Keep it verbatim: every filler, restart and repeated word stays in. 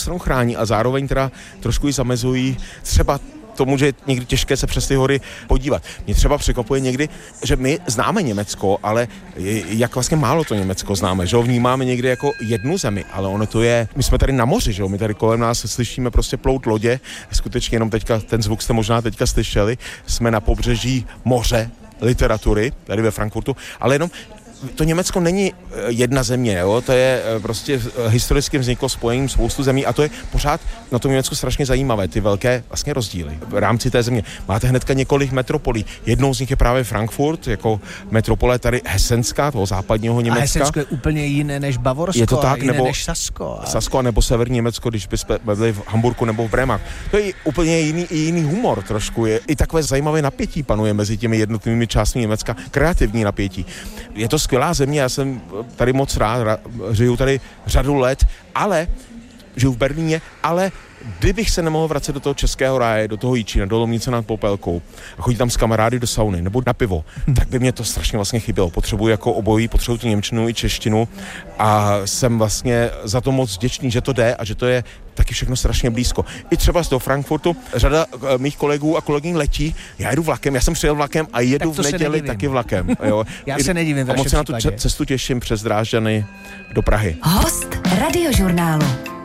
stranu chrání a zároveň teda trošku ji zamezují třeba tomu, že je někdy těžké se přes ty hory podívat. Mě třeba překvapuje někdy, že my známe Německo, ale jak vlastně málo to Německo známe, že ho vnímáme někdy jako jednu zemi, ale ono to je, my jsme tady na moři, že jo, my tady kolem nás slyšíme prostě plout lodě, skutečně jenom teďka, ten zvuk jste možná teďka slyšeli, jsme na pobřeží moře literatury, tady ve Frankfurtu, ale jenom to Německo není jedna země, jo? To je prostě historicky vzniklo spojením spoustu zemí a to je pořád na tom Německu strašně zajímavé, ty velké vlastně rozdíly v rámci té země. Máte hnedka několik metropolí, jednou z nich je právě Frankfurt, jako metropole tady Hesenská, toho západního Německa. A Hesensko je úplně jiné než Bavorsko, je to tak, jiné nebo než Sasko. A... Sasko, nebo severní Německo, když bychom byli v Hamburku nebo v Brémách. To je úplně jiný, jiný humor trošku. Je. I takové zajímavé napětí panuje mezi těmi jednotlivými částmi Německa, kreativní napětí. Je to skvělá země, já jsem tady moc rád, žiju tady řadu let, ale žiju v Berlíně, ale kdybych se nemohl vracet do toho českého ráje, do toho Jičína, do Lomnice nad Popelkou a chodit tam s kamarády do sauny nebo na pivo, hmm. tak by mě to strašně vlastně chybělo. Potřebuji jako obojí, potřebuji tu němčinu i češtinu a jsem vlastně za to moc vděčný, že to jde a že to je taky všechno strašně blízko. I třeba z toho Frankfurtu řada mých kolegů a kolegyň letí, já jedu vlakem, já jsem přijel vlakem a jedu v neděli taky vlakem. Jo. Já se nedivím. A moc se na tu cestu těším přes Drážďany do Prahy. Host Radiožurnálu.